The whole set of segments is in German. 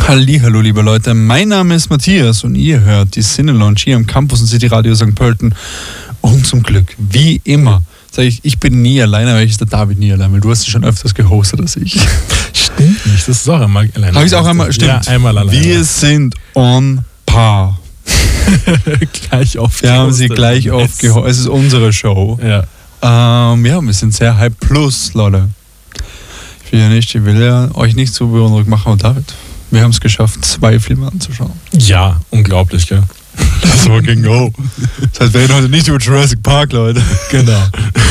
Hallihallo, liebe Leute, mein Name ist Matthias und ihr hört die Cine-Lounge hier am Campus und City Radio St. Pölten. Und zum Glück, wie immer, sage ich bin nie alleine, aber ich ist der David nie allein, weil du hast dich schon öfters gehostet als ich. Stimmt nicht, das ist auch einmal alleine. Habe ich auch einmal, stimmt. Ja, einmal alleine. Wir sind on par. Gleich oft. Wir haben sie gleich oft gehostet. Es ist unsere Show. Ja. Wir sind sehr Hype Plus, Leute. Ich will ja euch nicht so beunruhigt machen, aber David, wir haben es geschafft, 2 Filme anzuschauen. Ja, unglaublich, gell? Das fucking go. Das heißt, wir reden heute nicht über Jurassic Park, Leute. Genau.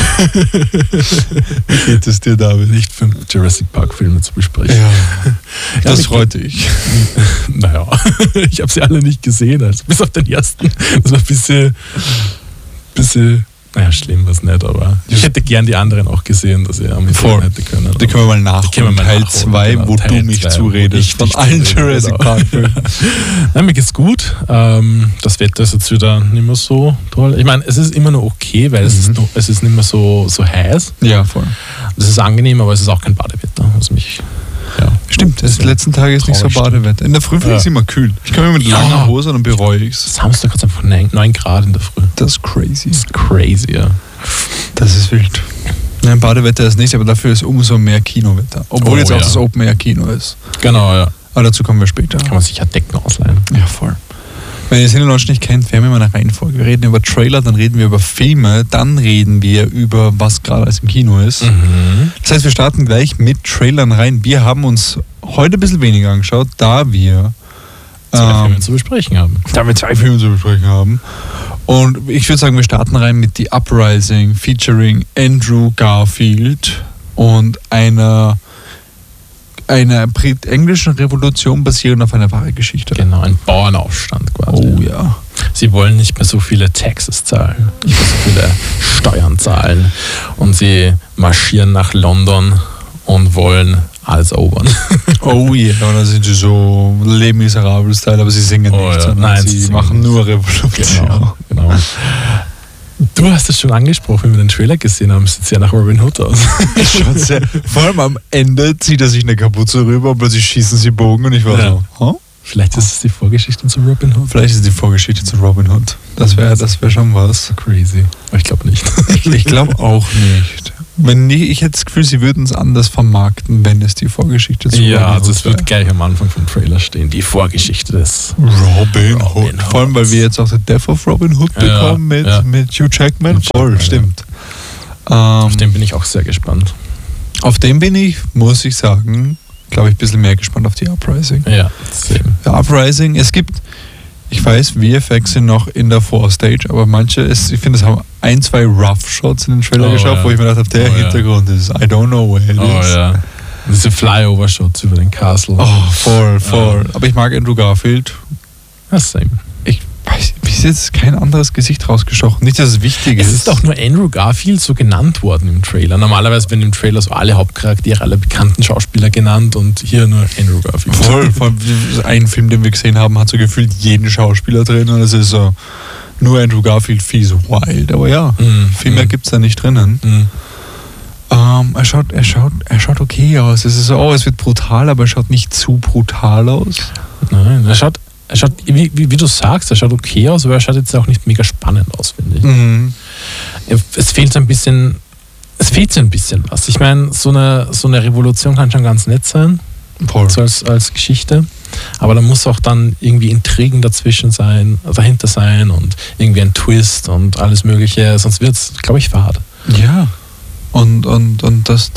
Wie geht es dir, David? Nicht 5 Jurassic Park Filme zu besprechen. Ja, das freut dich. Naja, ich habe sie alle nicht gesehen, also bis auf den ersten. Das war ein bisschen naja, schlimm war es nicht, aber ich hätte gern die anderen auch gesehen, dass ich am Mittwoch hätte können. Die können wir mal nachholen. Teil 2, genau, wo Teil du mich 2, zuredest. Von allen Jurassic Park Filmen. Nein, mir geht's gut. Das Wetter ist jetzt wieder nicht mehr so toll. Ich meine, es ist immer noch okay, weil es ist nicht mehr so heiß. Ja, voll. Das ist angenehm, aber es ist auch kein Badewetter, was mich... Ja, stimmt, die letzten Tage ist nicht so Badewetter. In der Früh finde ich es immer kühl. Ich komme mit langer Hose und dann bereue ich es. Samstag hat es einfach 9 Grad in der Früh. Das ist crazy. Das ist crazy, ja. Das ist wild. Nein, Badewetter ist nicht, aber dafür ist umso mehr Kinowetter. Obwohl jetzt auch das Open-Air-Kino ist. Genau, ja. Aber dazu kommen wir später. Kann man sich ja Decken ausleihen. Ja, voll. Wenn ihr den Cine-Lounge nicht kennt, wir haben immer eine Reihenfolge. Wir reden über Trailer, dann reden wir über Filme, dann reden wir über was gerade alles im Kino ist. Mhm. Das heißt, wir starten gleich mit Trailern rein. Wir haben uns heute ein bisschen weniger angeschaut, da wir 2 Filme zu besprechen haben. Und ich würde sagen, wir starten rein mit The Uprising featuring Andrew Garfield und einer englischen Revolution basierend auf einer wahren Geschichte. Genau, ein Bauernaufstand quasi. Oh ja. Sie wollen nicht mehr so viele Taxes zahlen, nicht mehr so viele Steuern zahlen und sie marschieren nach London und wollen alles erobern. Oh ja, und dann sind sie so Les Miserables-Style, aber sie singen nicht, sondern nein, sie machen nur Revolution. Genau. Du hast es schon angesprochen, wenn wir den Trailer gesehen haben, sieht sehr nach Robin Hood aus. Vor allem am Ende zieht er sich eine Kapuze rüber und plötzlich schießen sie Bogen und ich war so, huh? Vielleicht ist es die Vorgeschichte zu Robin Hood. Vielleicht ist es die Vorgeschichte zu Robin Hood. Das wär schon was. Crazy. Aber ich glaube nicht. Ich glaube auch nicht. Ich hätte das Gefühl, sie würden es anders vermarkten, wenn es die Vorgeschichte zu Robin Hood also es wird gleich am Anfang vom Trailer stehen, die Vorgeschichte des Robin Hood. Vor allem, weil wir jetzt auch The Death of Robin Hood bekommen mit Hugh Jackman. Voll, stimmt. Auf den bin ich auch sehr gespannt. Auf den bin ich, muss ich sagen, glaube ich, ein bisschen mehr gespannt auf die Uprising. Ja, same. Der Uprising, es gibt, ich weiß, VFX sind noch in der Vorstage, aber ich finde, es haben 1-2 Rough-Shots in den Trailer geschaut, wo ich mir gedacht habe, der Hintergrund ist, I don't know where it is. Ja. Diese Flyover-Shots über den Castle. Oh, voll. Aber ich mag Andrew Garfield. Same. Ich weiß, bis jetzt kein anderes Gesicht rausgestochen. Nicht, dass es wichtig ist. Es ist auch nur Andrew Garfield so genannt worden im Trailer. Normalerweise werden im Trailer so alle Hauptcharaktere, alle bekannten Schauspieler genannt und hier nur Andrew Garfield. Voll. Ein Film, den wir gesehen haben, hat so gefühlt jeden Schauspieler drin und es ist so nur Andrew Garfield, viel so wild. Aber ja, viel mehr gibt es da nicht drinnen. Er schaut okay aus. Es ist so, es wird brutal, aber er schaut nicht zu brutal aus. Nein, er schaut, wie du sagst, er schaut okay aus, aber er schaut jetzt auch nicht mega spannend aus, finde ich. Mhm. Es fehlt so ein bisschen was. Ich meine, so eine Revolution kann schon ganz nett sein, so als Geschichte, aber da muss auch dann irgendwie Intrigen dahinter sein und irgendwie ein Twist und alles Mögliche, sonst wird es, glaube ich, fad. Ja. Und das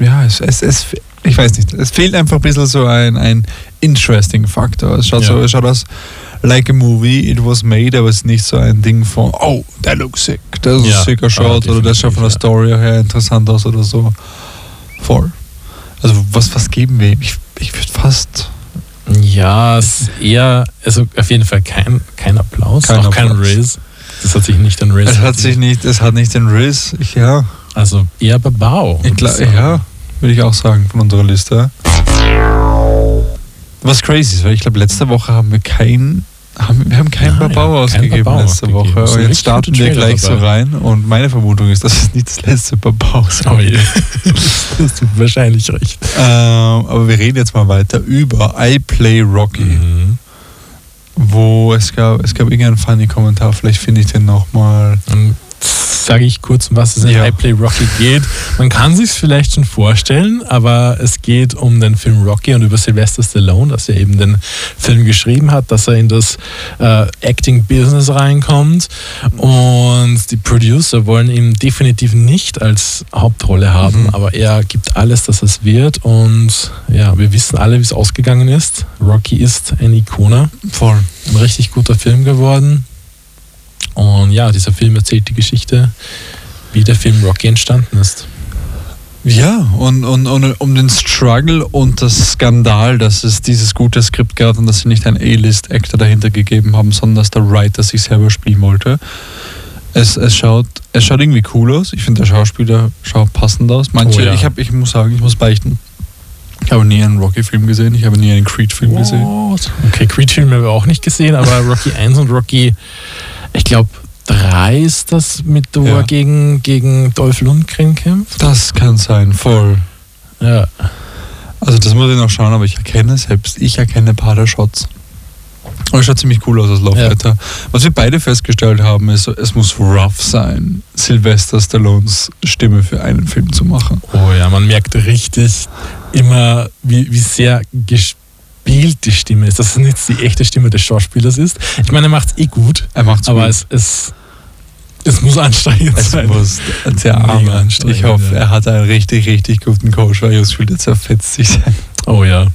ich weiß nicht, es fehlt einfach ein bisschen so ein interesting Faktor. Es schaut aus like a movie, it was made, aber es ist nicht so ein Ding von, oh, that looks sick, das ist ein sicker Shot oder das schaut von der Story her interessant aus oder so. Voll. Also was geben wir ihm? Ich würde fast... Ja, es ist eher, also auf jeden Fall kein Applaus, kein Riz. Das hat sich nicht den Riz. Es hat nicht den Riz, Also eher Babau. Würde ich auch sagen, von unserer Liste. Was crazy ist, weil ich glaube, letzte Woche haben wir kein Wir haben keinen Babau ausgegeben letzte Woche. Aber jetzt starten wir gleich so rein und meine Vermutung ist, dass es nicht das letzte Babau ist. Oh je. Das tut wahrscheinlich recht. Aber wir reden jetzt mal weiter über I Play Rocky. Wo es gab irgendeinen funny Kommentar, vielleicht finde ich den nochmal. Sage ich kurz, um was es in I Play Rocky geht. Man kann sich es vielleicht schon vorstellen, aber es geht um den Film Rocky und über Sylvester Stallone, dass er eben den Film geschrieben hat, dass er in das Acting-Business reinkommt und die Producer wollen ihn definitiv nicht als Hauptrolle haben, aber er gibt alles, dass es wird und ja, wir wissen alle, wie es ausgegangen ist. Rocky ist eine Ikone. Voll. Ein richtig guter Film geworden. Und ja, dieser Film erzählt die Geschichte, wie der Film Rocky entstanden ist. Ja, und um den Struggle und das Skandal, dass es dieses gute Skript gab und dass sie nicht einen A-List-Actor dahinter gegeben haben, sondern dass der Writer sich selber spielen wollte. Es schaut irgendwie cool aus. Ich finde, der Schauspieler schaut passend aus. Ich muss sagen, ich muss beichten. Ich habe nie einen Rocky-Film gesehen, ich habe nie einen Creed-Film gesehen. Okay, Creed-Film haben wir auch nicht gesehen, aber Rocky 1 und Rocky, ich glaube 3 ist das mit wo er gegen Dolph Lundgren kämpft. Das kann sein, voll. Ja. Also das muss ich noch schauen, aber ich erkenne ein paar der Shots. Und es schaut ziemlich cool aus als Laufleiter. Ja. Was wir beide festgestellt haben, ist, es muss rough sein, Sylvester Stallones Stimme für einen Film zu machen. Oh ja, man merkt richtig immer, wie sehr gespielt die Stimme ist. Dass es nicht die echte Stimme des Schauspielers ist. Ich meine, er macht es gut. Er macht's aber gut. Es muss anstrengend sein. Es muss sehr arm anstrengend. Ich hoffe, er hat einen richtig, richtig guten Coach, weil ich fühle, der zerfetzt sich sein. Oh ja.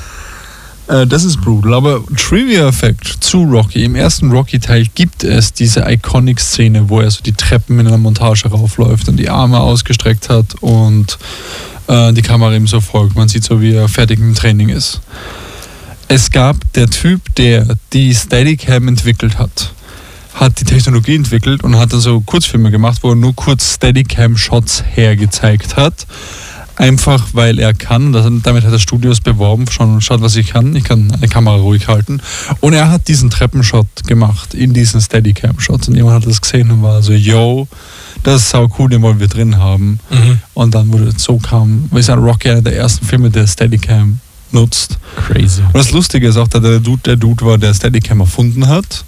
Das ist brutal, aber Trivia-Fact zu Rocky. Im ersten Rocky-Teil gibt es diese Iconic-Szene, wo er so die Treppen in einer Montage raufläuft und die Arme ausgestreckt hat und die Kamera ihm so folgt. Man sieht so, wie er fertig im Training ist. Es gab der Typ, der die Steadicam entwickelt hat die Technologie entwickelt und hat dann so Kurzfilme gemacht, wo er nur kurz Steadicam-Shots hergezeigt hat. Einfach, weil er kann, damit hat er Studios beworben, schaut, was ich kann eine Kamera ruhig halten. Und er hat diesen Treppenshot gemacht, in diesen Steadicam-Shots. Und jemand hat das gesehen und war so, yo, das ist sau cool, den wollen wir drin haben. Und dann ist Rocky einer der ersten Filme, der Steadicam nutzt. Crazy. Und das Lustige ist auch, dass der Dude war, der Steadicam erfunden hat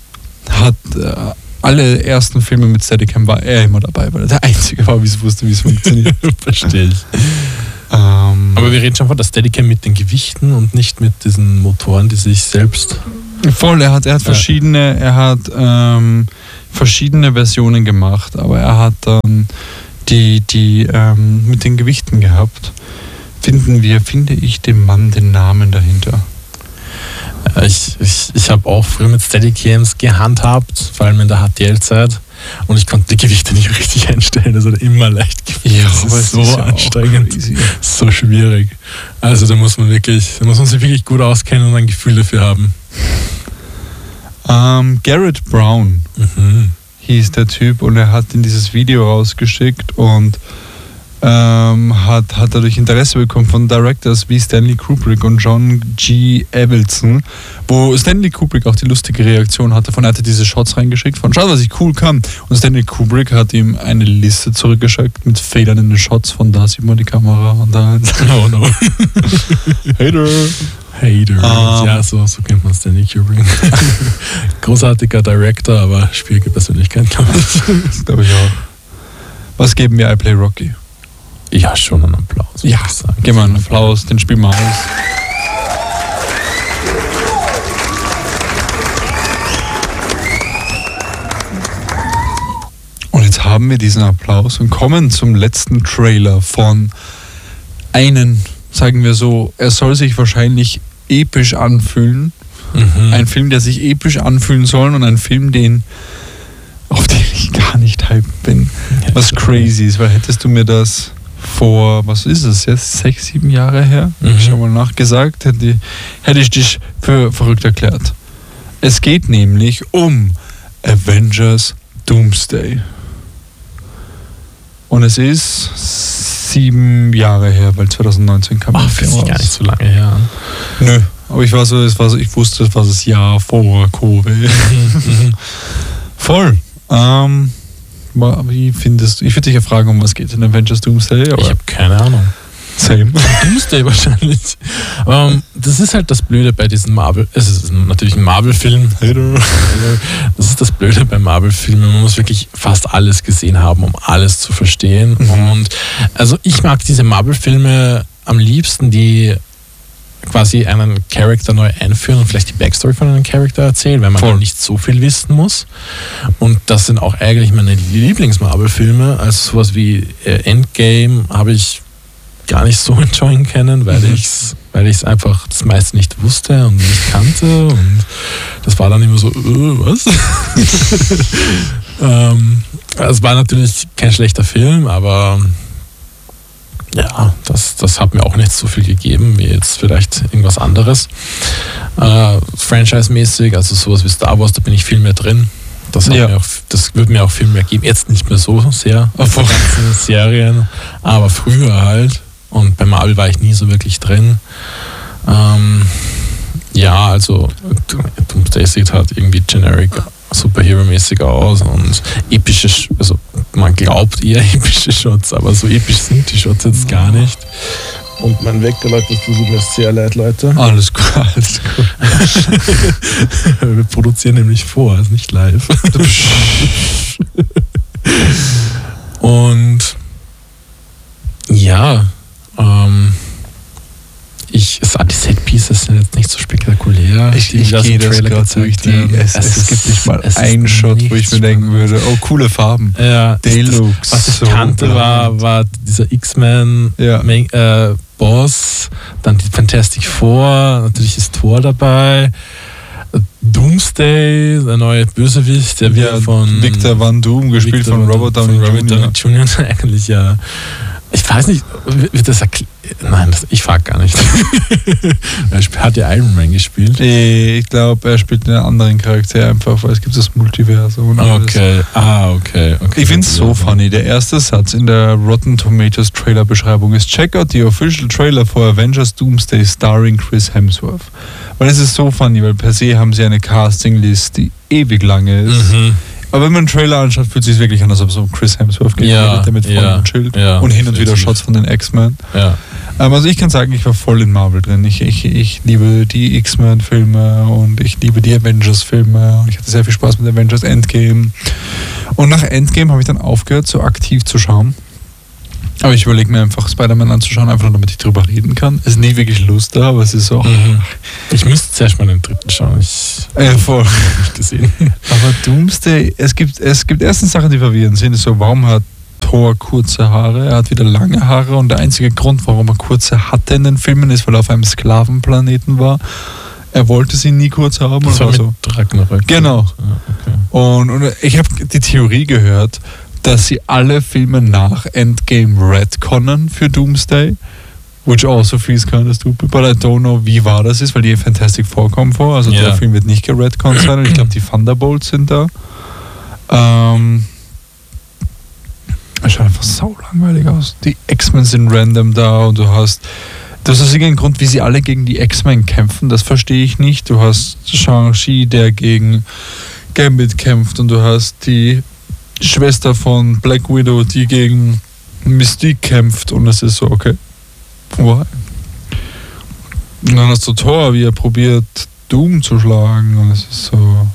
alle ersten Filme mit Steadicam war er immer dabei, weil er der Einzige war, wie es wusste, wie es funktioniert. Verstehe ich. Aber wir reden schon von der Steadicam mit den Gewichten und nicht mit diesen Motoren, die sich selbst... Voll, er hat verschiedene Versionen gemacht, aber er hat dann die mit den Gewichten gehabt. Finde ich dem Mann den Namen dahinter? Ich habe auch früher mit Steadicams gehandhabt, vor allem in der HTL-Zeit. Und ich konnte die Gewichte nicht richtig einstellen. Das hat immer leicht Gewicht. Ja, das ist so anstrengend. So schwierig. Also da muss man sich wirklich gut auskennen und ein Gefühl dafür haben. Garrett Brown hieß der Typ und er hat in dieses Video rausgeschickt und hat dadurch Interesse bekommen von Directors wie Stanley Kubrick und John G. Avildsen, wo Stanley Kubrick auch die lustige Reaktion hatte, er hatte diese Shots reingeschickt von, schau, was ich cool kann. Und Stanley Kubrick hat ihm eine Liste zurückgeschickt mit Fehlern in den Shots, von da sieht man die Kamera und da. Oh no. Hater. Ja, so kennt man Stanley Kubrick. Großartiger Director, aber schwierige Persönlichkeit, glaube ich. Das glaube ich auch. Was geben wir I Play Rocky? Ja, schon einen Applaus. Ja, gib mal einen Applaus, den spielen wir aus. Und jetzt haben wir diesen Applaus und kommen zum letzten Trailer von sagen wir so, er soll sich wahrscheinlich episch anfühlen. Ein Film, der sich episch anfühlen soll und ein Film, auf den ich gar nicht hyped bin. Was crazy ist, weil hättest du mir das vor, was ist es jetzt, 6, 7 Jahre her, schon mal nachgesagt, hätte ich dich für verrückt erklärt. Es geht nämlich um Avengers Doomsday. Und es ist 7 Jahre her, weil 2019 kam das ist gar nicht so lange her. Nö, Aber ich wusste, das war das Jahr vor Covid. Voll. Wie findest du, ich würde dich ja fragen, um was geht es in Avengers Doomsday? Aber ich habe keine Ahnung. Same. Doomsday wahrscheinlich. Das ist halt das Blöde bei diesen Marvel. Es ist natürlich ein Marvel-Film. Das ist das Blöde bei Marvel-Filmen. Man muss wirklich fast alles gesehen haben, um alles zu verstehen. Und also ich mag diese Marvel-Filme am liebsten, die quasi einen Charakter neu einführen und vielleicht die Backstory von einem Charakter erzählen, weil man dann nicht so viel wissen muss. Und das sind auch eigentlich meine Lieblings-Marvel-Filme. Also sowas wie Endgame habe ich gar nicht so enjoyen können, weil ich es einfach das meiste nicht wusste und nicht kannte. Und das war dann immer so, was? Es war natürlich kein schlechter Film, aber ja, das hat mir auch nicht so viel gegeben, wie jetzt vielleicht irgendwas anderes. Franchise-mäßig, also sowas wie Star Wars, da bin ich viel mehr drin. Das wird mir auch viel mehr geben. Jetzt nicht mehr so sehr auf den ganzen Serien, aber früher halt. Und bei Marvel war ich nie so wirklich drin. Ja, also Doomsday sieht halt irgendwie generic Superhero-mäßig aus und epische, also man glaubt eher epische Shots, aber so episch sind die Shots jetzt gar nicht. Und mein Wecker, Leute, das tut mir sehr leid, Leute. Alles gut, alles gut. Wir produzieren nämlich vor, ist nicht live. Und ja, die Set-Pieces sind jetzt nicht so spektakulär. Ich gehe das gerade durch es gibt nicht mal einen Shot, wo ich mir denken würde, oh, coole Farben. Ja, Deluxe. Was ich so kannte, war dieser X-Men Boss, dann die Fantastic Four, natürlich ist Thor dabei, Doomsday, der neue Bösewicht, der wird von Victor Van Doom, gespielt von Robert Downey Jr. Eigentlich ja. Ich weiß nicht, wird das erklärt? Nein, ich frage gar nicht. Er hat ja Iron Man gespielt. Ich glaube, er spielt einen anderen Charakter einfach, weil es gibt das Multiversum. Okay. Ich finde es so funny. Der erste Satz in der Rotten Tomatoes Trailer-Beschreibung ist: Check out the official trailer for Avengers Doomsday starring Chris Hemsworth. Weil es ist so funny, weil per se haben sie eine Casting-List, die ewig lange ist. Aber wenn man einen Trailer anschaut, fühlt es sich wirklich an, als ob es um Chris Hemsworth geht, der mit vorne und chillt. Und hin und wieder Shots von den X-Men. Ja. Also ich kann sagen, ich war voll in Marvel drin. Ich liebe die X-Men-Filme und ich liebe die Avengers-Filme. Und ich hatte sehr viel Spaß mit Avengers Endgame. Und nach Endgame habe ich dann aufgehört, so aktiv zu schauen. Aber ich überlege mir einfach, Spider-Man anzuschauen, einfach nur damit ich drüber reden kann. Es ist nie wirklich Lust da, aber es ist so. Ich müsste zuerst mal den dritten schauen. Voll. Nicht gesehen. Aber Doomsday, es gibt erstens Sachen, die verwirrend sind. So, warum hat Thor kurze Haare? Er hat wieder lange Haare und der einzige Grund, warum er kurze hatte in den Filmen, ist, weil er auf einem Sklavenplaneten war. Er wollte sie nie kurz haben. Das war so. Ragnarök. Genau. Okay. Und ich habe die Theorie gehört, dass sie alle Filme nach Endgame retconnen für Doomsday, which also feels kind of stupid, but I don't know, wie wahr das ist, weil die Fantastic Four kommen vor, also der Film wird nicht geretconnt sein und ich glaube, die Thunderbolts sind da. Es schaut einfach sau langweilig aus. Die X-Men sind random da und du hast irgendeinen Grund, wie sie alle gegen die X-Men kämpfen, das verstehe ich nicht. Du hast Shang-Chi, der gegen Gambit kämpft und du hast die Schwester von Black Widow, die gegen Mystique kämpft und es ist so, okay, why? Und dann hast du Thor, wie er probiert, Doom zu schlagen und es ist so,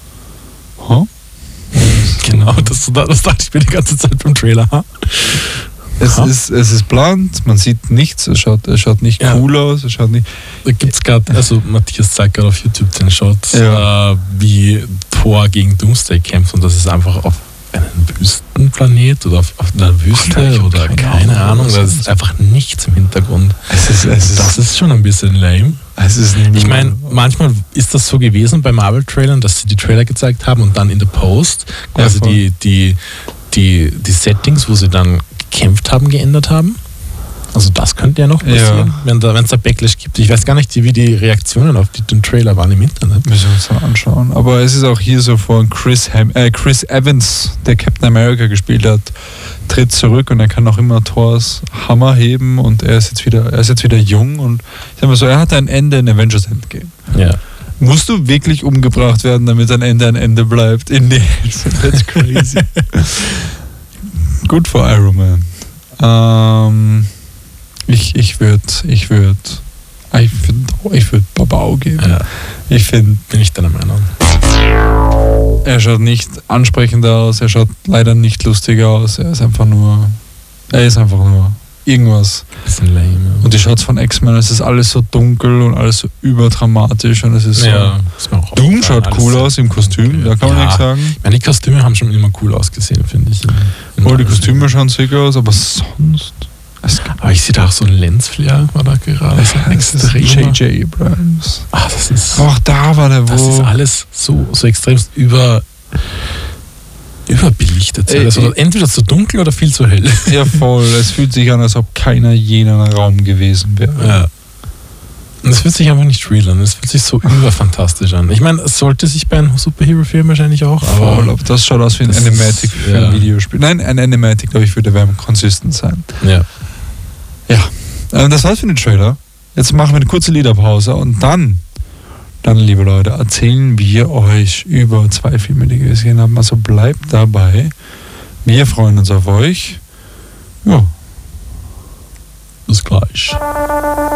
Genau, das dachte ich mir die ganze Zeit beim Trailer. Es ist bland, man sieht nichts, es schaut nicht cool aus, es schaut nicht... Da gibt es gerade, also Matthias zeigt gerade auf YouTube den Shot, wie Thor gegen Doomsday kämpft und das ist einfach auf einem Wüstenplanet oder auf einer Wüste oder keine Ahnung, da ist einfach nichts im Hintergrund. Das ist schon ein bisschen lame. Ich meine, manchmal ist das so gewesen bei Marvel-Trailern, dass sie die Trailer gezeigt haben und dann in der Post quasi die Settings, wo sie dann gekämpft haben, geändert haben. Also das könnte ja noch passieren, wenn es da Backlash gibt. Ich weiß gar nicht, wie die Reaktionen auf den Trailer waren im Internet. Müssen wir uns mal anschauen. Aber es ist auch hier so von Chris Evans, der Captain America gespielt hat, tritt zurück und er kann auch immer Thors Hammer heben und er ist jetzt wieder jung und ich sag mal so, er hat ein Ende in Avengers Endgame. Ja. Musst du wirklich umgebracht werden, damit ein Ende bleibt? That's crazy. Gut für Iron Man. Ich würde Babau geben. Ja. Bin ich deiner Meinung. Er schaut nicht ansprechender aus, er schaut leider nicht lustiger aus, er ist einfach nur irgendwas. Bisschen lame. Ja. Und die Shots von X-Men, es ist alles so dunkel und alles so überdramatisch und es ist so. Ja, Doom schaut cool aus im Kostüm, da kann man nichts sagen. Ich meine, die Kostüme haben schon immer cool ausgesehen, finde ich. Die Kostüme schauen sicher aus, aber sonst. Aber ich sehe da auch so ein Lensflare, war da gerade so extrem. J.J. Abrams. Das ist. Auch da war der Das ist alles so extremst überbelichtet. Also entweder zu dunkel oder viel zu hell. Ja, voll. Es fühlt sich an, als ob keiner je in einem Raum gewesen wäre. Ja. Und es fühlt sich einfach nicht real an. Es fühlt sich so überfantastisch an. Ich meine, es sollte sich bei einem Superhero-Film wahrscheinlich auch, aber das schaut aus wie ein Animatic für ein Videospiel. Nein, ein Animatic, glaube ich, würde consistent sein. Ja. Ja. Das war's für den Trailer. Jetzt machen wir eine kurze Liederpause und dann, liebe Leute, erzählen wir euch über 2 Filme, die wir gesehen haben. Also bleibt dabei. Wir freuen uns auf euch. Ja. Bis gleich.